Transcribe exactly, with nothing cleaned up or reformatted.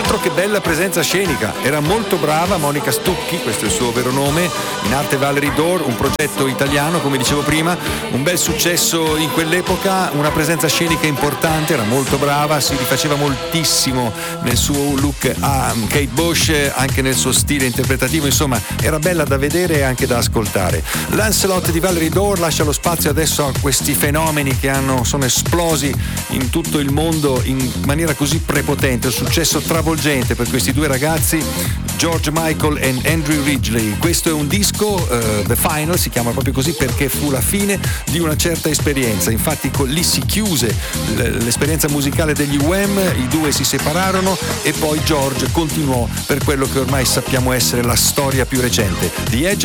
Altro che bella presenza scenica, era molto brava Monica Stucchi, questo è il suo vero nome, in arte Valerie Dore, un progetto italiano come dicevo prima, un bel successo in quell'epoca, una presenza scenica importante, era molto brava, si rifaceva moltissimo nel suo look a Kate Bush, anche nel suo stile interpretativo, insomma era bella da vedere e anche da ascoltare. Lancelot di Valerie Dore lascia lo spazio adesso a questi fenomeni che hanno, sono esplosi in tutto il mondo in maniera così prepotente, un successo travolgente per questi due ragazzi, George Michael e Andrew Ridgeley. Questo è un disco, uh, The Final, si chiama proprio così perché fu la fine di una certa esperienza, infatti lì si chiuse l'esperienza musicale degli Wham, i due si separarono e poi George continuò per quello che ormai sappiamo essere la storia più recente. The Edge